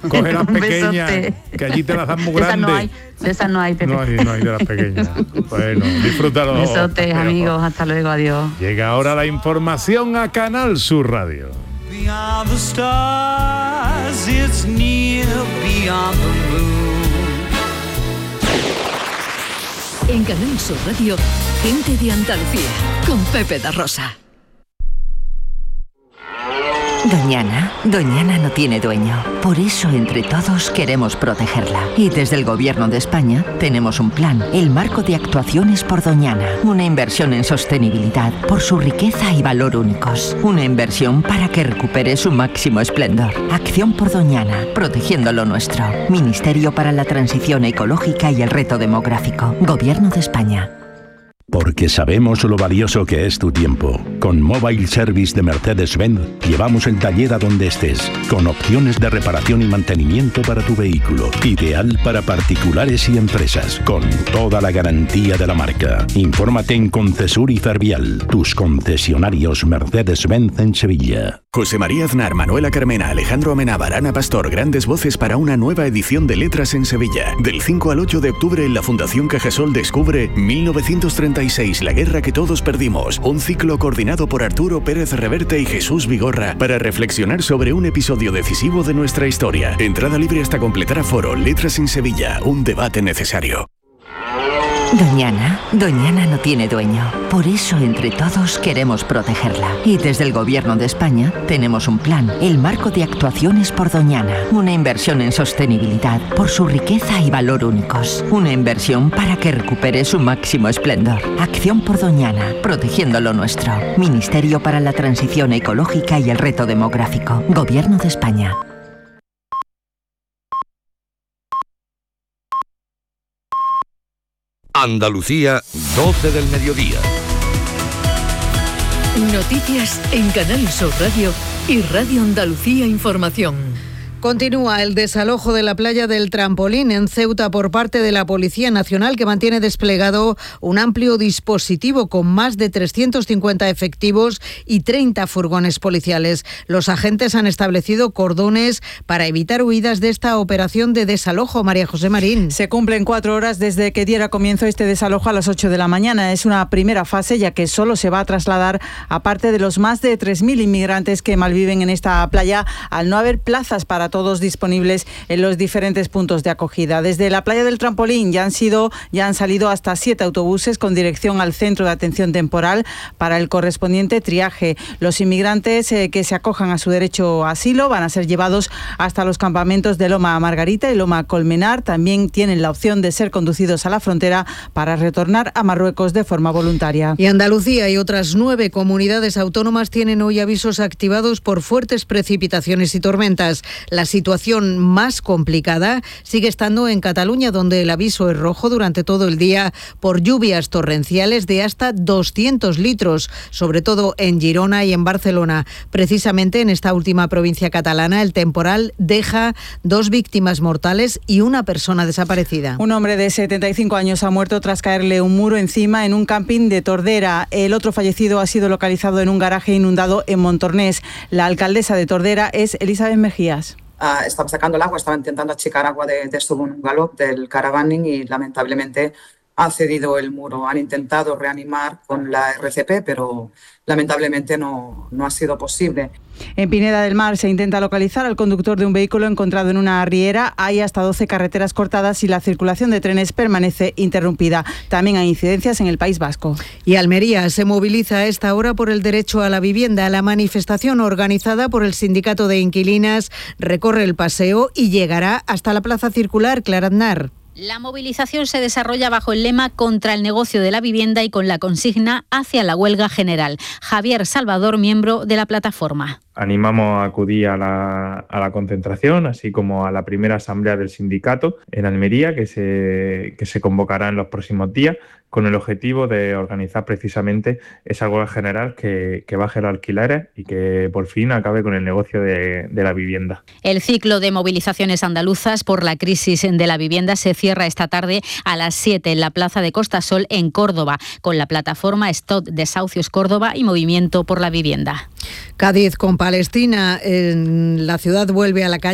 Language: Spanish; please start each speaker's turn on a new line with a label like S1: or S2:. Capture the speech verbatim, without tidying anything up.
S1: coge las pequeñas, que allí te las dan muy grandes.
S2: No hay, de esas no hay, Pepe.
S1: No hay, no hay de las pequeñas. Bueno, disfrútalo.
S2: Besotes, amigos, hasta luego, adiós.
S1: Llega ahora la información a Canal Sur Radio.
S3: Beyond the stars, it's near beyond the moon.
S4: En Canal Sur Radio, Gente de Andalucía, con Pepe da Rosa.
S5: Doñana, Doñana no tiene dueño. Por eso entre todos queremos protegerla. Y desde el Gobierno de España tenemos un plan, el Marco de Actuaciones por Doñana. Una inversión en sostenibilidad por su riqueza y valor únicos. Una inversión para que recupere su máximo esplendor. Acción por Doñana, protegiendo lo nuestro. Ministerio para la Transición Ecológica y el Reto Demográfico. Gobierno de España.
S6: Porque sabemos lo valioso que es tu tiempo. Con Mobile Service de Mercedes-Benz llevamos el taller a donde estés, con opciones de reparación y mantenimiento para tu vehículo. Ideal para particulares y empresas, con toda la garantía de la marca. Infórmate en Concesur y Fervial, tus concesionarios Mercedes-Benz en Sevilla.
S7: José María Aznar, Manuela Carmena, Alejandro Amenábar, Ana Pastor, grandes voces para una nueva edición de Letras en Sevilla. Del cinco al ocho de octubre en la Fundación Cajasol descubre mil novecientos treinta y seis, la guerra que todos perdimos. Un ciclo coordinado por Arturo Pérez Reverte y Jesús Vigorra para reflexionar sobre un episodio decisivo de nuestra historia. Entrada libre hasta completar aforo. Letras en Sevilla, un debate necesario.
S5: Doñana, Doñana no tiene dueño. Por eso entre todos queremos protegerla. Y desde el Gobierno de España tenemos un plan, el Marco de Actuaciones por Doñana. Una inversión en sostenibilidad por su riqueza y valor únicos. Una inversión para que recupere su máximo esplendor. Acción por Doñana, protegiendo lo nuestro. Ministerio para la Transición Ecológica y el Reto Demográfico. Gobierno de España.
S8: Andalucía, doce del mediodía.
S4: Noticias en Canal Sur Radio y Radio Andalucía Información.
S9: Continúa el desalojo de la playa del Trampolín en Ceuta por parte de la Policía Nacional, que mantiene desplegado un amplio dispositivo con más de trescientos cincuenta efectivos y treinta furgones policiales. Los agentes han establecido cordones para evitar huidas de esta operación de desalojo. María José Marín.
S10: Se cumplen cuatro horas desde que diera comienzo este desalojo a las ocho de la mañana. Es una primera fase, ya que solo se va a trasladar a parte de los más de tres mil inmigrantes que malviven en esta playa, al no haber plazas para todos disponibles en los diferentes puntos de acogida. Desde la playa del Trampolín ya han sido, ya han salido hasta siete autobuses con dirección al centro de atención temporal para el correspondiente triaje. Los inmigrantes eh, que se acojan a su derecho a asilo van a ser llevados hasta los campamentos de Loma Margarita y Loma Colmenar. También tienen la opción de ser conducidos a la frontera para retornar a Marruecos de forma voluntaria.
S9: Y Andalucía y otras nueve comunidades autónomas tienen hoy avisos activados por fuertes precipitaciones y tormentas. La situación más complicada sigue estando en Cataluña, donde el aviso es rojo durante todo el día por lluvias torrenciales de hasta doscientos litros, sobre todo en Girona y en Barcelona. Precisamente en esta última provincia catalana, el temporal deja dos víctimas mortales y una persona desaparecida.
S10: Un hombre de setenta y cinco años ha muerto tras caerle un muro encima en un camping de Tordera. El otro fallecido ha sido localizado en un garaje inundado en Montornés. La alcaldesa de Tordera es Elizabeth Mejías.
S11: Uh, estaba sacando el agua, estaba intentando achicar agua de, de su bungalow, del caravaning, y lamentablemente ha cedido el muro. Han intentado reanimar con la R C P, pero lamentablemente no, no ha sido posible.
S10: En Pineda del Mar se intenta localizar al conductor de un vehículo encontrado en una riera. Hay hasta doce carreteras cortadas y la circulación de trenes permanece interrumpida. También hay incidencias en el País Vasco.
S9: Y Almería se moviliza a esta hora por el derecho a la vivienda. La manifestación organizada por el Sindicato de Inquilinas recorre el paseo y llegará hasta la Plaza Circular. Clara Aznar.
S12: La movilización se desarrolla bajo el lema contra el negocio de la vivienda y con la consigna hacia la huelga general. Javier Salvador, miembro de la plataforma.
S13: Animamos a acudir a la, a la concentración, así como a la primera asamblea del sindicato en Almería, que se, que se convocará en los próximos días, con el objetivo de organizar precisamente esa huelga general que, que baje los alquileres y que por fin acabe con el negocio de, de la vivienda.
S12: El ciclo de movilizaciones andaluzas por la crisis de la vivienda se cierra esta tarde a las siete en la Plaza de Costasol en Córdoba, con la plataforma Stop Desahucios Córdoba y Movimiento por la Vivienda.
S9: Cádiz con Palestina. En la ciudad vuelve a la calle